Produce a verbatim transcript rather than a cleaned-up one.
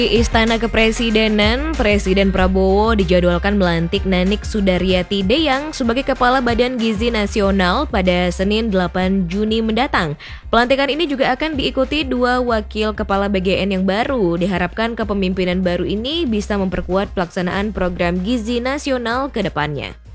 Di Istana Kepresidenan, Presiden Prabowo dijadwalkan melantik Nanik Sudaryati Deyang sebagai Kepala Badan Gizi Nasional pada Senin delapan Juni mendatang. Pelantikan ini juga akan diikuti dua wakil Kepala B G N yang baru. Diharapkan kepemimpinan baru ini bisa memperkuat pelaksanaan program gizi nasional ke depannya.